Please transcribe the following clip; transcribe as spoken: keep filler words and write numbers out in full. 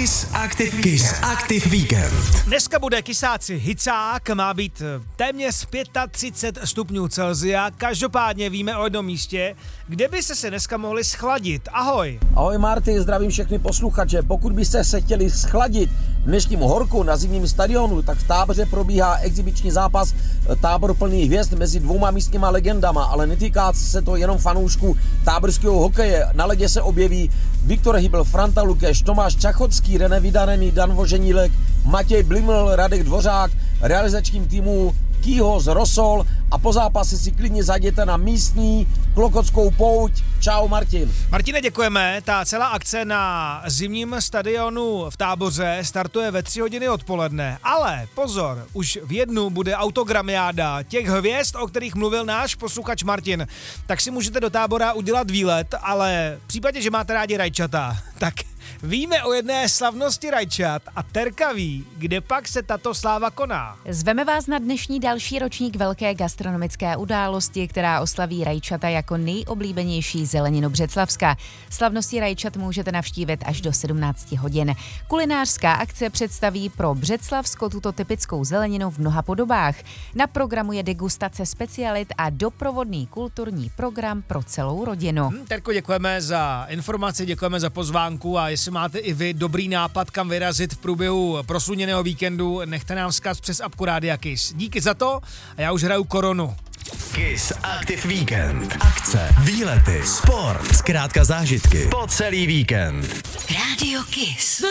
Kiss Active Kiss Active Weekend. Dneska bude kysáci hicák, má být téměř třicet pět stupňů Celsia. Každopádně víme o jednom místě, kde by se se dneska mohli schladit. Ahoj. Ahoj Marty, zdravím všechny posluchače. Pokud byste se chtěli schladit v dnešním horku na zimním stadionu, tak v Táboře probíhá exibiční zápas Tábor plný hvězd mezi dvouma místníma legendama, ale netýká se to jenom fanoušků táborského hokeje. Na ledě se objeví Viktor Hybl, Franta Lukeš, Tomáš Čachocký, René Vydarený, Dan Voženílek, Matěj Bliml, Radek Dvořák, realizačním týmu Kýhoz, Rosol a po zápase si klidně zajděte na místní Klokotskou pouť. Čau Martin. Martine, děkujeme. Ta celá akce na zimním stadionu v Táboře startuje ve tři hodiny odpoledne. Ale pozor, už v jednu bude autogramiáda těch hvězd, o kterých mluvil náš posluchač Martin. Tak si můžete do Tábora udělat výlet, ale v případě, že máte rádi rajčata, tak víme o jedné slavnosti rajčat a Terka ví, kde pak se tato sláva koná. Zveme vás na dnešní další ročník velké gastronomické události, která oslaví rajčata jako nejoblíbenější zeleninu Břeclavska. Slavnosti rajčat můžete navštívit až do sedmnáct hodin. Kulinářská akce představí pro Břeclavsko tuto typickou zeleninu v mnoha podobách. Na programu je degustace specialit a doprovodný kulturní program pro celou rodinu. Hmm, Terko, děkujeme za informaci, děkujeme za pozvánku a jestli máte i vy dobrý nápad, kam vyrazit v průběhu prosluněného víkendu, nechte nám vzkaz přes apku Rádia Kiss. Díky za to a já už hraju koronu. Kiss Active Weekend. Akce, výlety, sport, zkrátka zážitky po celý víkend. Rádio Kiss.